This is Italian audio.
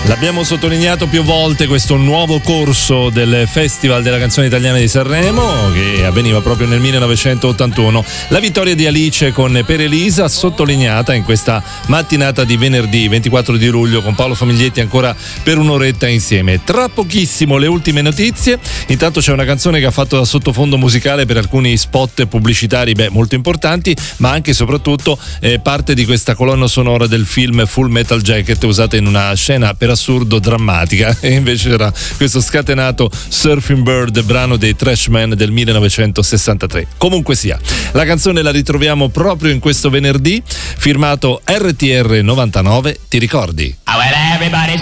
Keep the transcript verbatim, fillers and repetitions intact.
L'abbiamo sottolineato più volte questo nuovo corso del Festival della Canzone Italiana di Sanremo che avveniva proprio nel millenovecentottantuno. La vittoria di Alice con Per Elisa sottolineata in questa mattinata di venerdì ventiquattro di luglio con Paolo Famiglietti ancora per un'oretta insieme. Tra pochissimo le ultime notizie. Intanto c'è una canzone che ha fatto da sottofondo musicale per alcuni spot pubblicitari beh, molto importanti, ma anche e soprattutto eh, parte di questa colonna sonora del film Full Metal Jacket usata in una scena per assurdo drammatica, e invece era questo scatenato Surfing Bird, brano dei Trashmen del millenovecentosessantatré. Comunque sia, la canzone la ritroviamo proprio in questo venerdì, firmato R T R novantanove, ti ricordi?